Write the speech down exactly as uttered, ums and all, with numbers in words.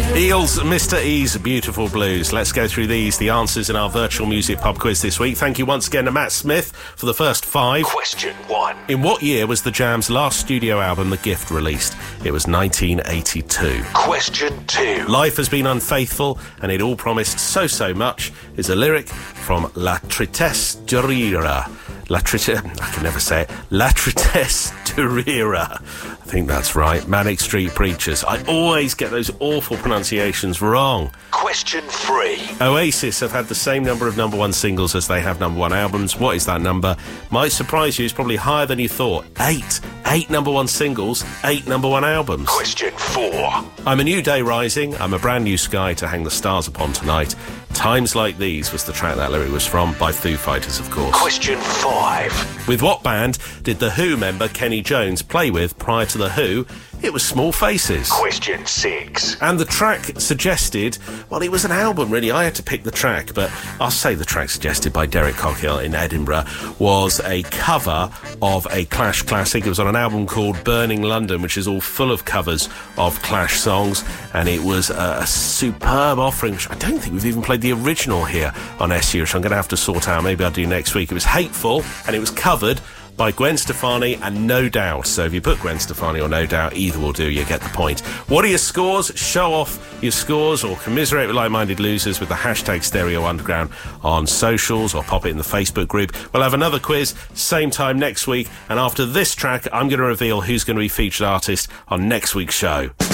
Eels, Mister E's Beautiful Blues. Let's go through these, the answers in our virtual music pub quiz this week. Thank you once again to Matt Smith for the first five. Question one. In what year was the Jam's last studio album, The Gift, released? It was nineteen eighty-two. Question two. Life has been unfaithful and it all promised so, so much is a lyric from La Tristesse de Rire. La Tristesse, I can never say it. La Tristesse de Rire. I think that's right. Manic Street Preachers. I always get those awful pronunciations wrong. Question three. Oasis have had the same number of number one singles as they have number one albums. What is that number? Might surprise you, it's probably higher than you thought. Eight. Eight number one singles, eight number one albums. Question four. I'm a new day rising. I'm a brand new sky to hang the stars upon tonight. Times Like These was the track that lyric was from, by Foo Fighters, of course. Question five. With what band did The Who member Kenny Jones play with prior to The Who? It was Small Faces. Question six. And the track suggested, well, it was an album, really. I had to pick the track, but I'll say the track suggested by Derek Cockhill in Edinburgh was a cover of a Clash classic. It was on an album called Burning London, which is all full of covers of Clash songs, and it was a, a superb offering, which I don't think we've even played the original here on S U, which I'm going to have to sort out. Maybe I'll do next week. It was Hateful, and it was covered by Gwen Stefani and No Doubt. So if you put Gwen Stefani or No Doubt, either will do, you get the point. What are your scores? Show off your scores or commiserate with like-minded losers with the hashtag Stereo Underground on socials, or pop it in the Facebook group. We'll have another quiz, same time next week, and after this track, I'm going to reveal who's going to be featured artist on next week's show.